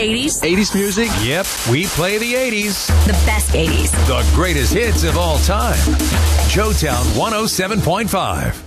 80s? 80s music? Yep, we play the 80s. The best 80s. The greatest hits of all time. Joetown 107.5.